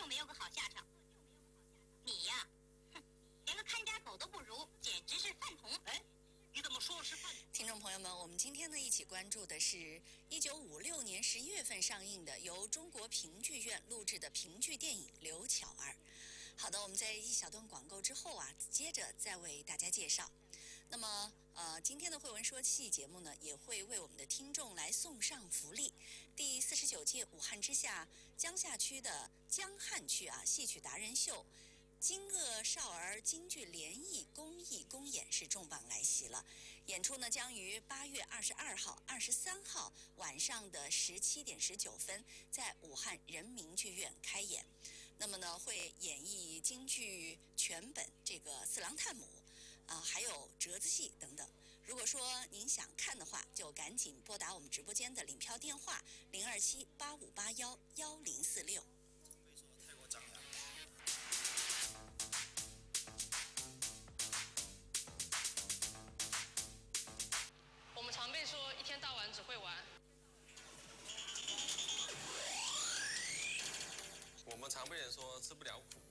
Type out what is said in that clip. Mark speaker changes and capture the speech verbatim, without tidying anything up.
Speaker 1: 就没有个好下场。你呀，哼，连个看家狗都不如，简直是饭桶。
Speaker 2: 哎，你怎么说是饭桶？
Speaker 3: 听众朋友们，我们今天呢一起关注的是一九五六年十一月份上映的由中国评剧院录制的评剧电影《刘巧儿》。好的，我们在一小段广告之后啊，接着再为大家介绍。那么，呃，今天的慧文说戏节目呢，也会为我们的听众来送上福利。第四十九届武汉之夏江夏区的江汉区啊戏曲达人秀。金鄂少儿京剧联谊公益公演是重磅来袭了，演出呢将于八月二十二号、二十三号晚上的十七点十九分在武汉人民剧院开演。那么呢，会演绎京剧全本这个《四郎探母》啊，还有折子戏等等。如果说您想看的话，就赶紧拨打我们直播间的领票电话零二七八五八幺幺零四六。
Speaker 2: 太过张扬。
Speaker 4: 我们常被说一天到晚只会玩。
Speaker 5: 我们常被人说吃不了苦，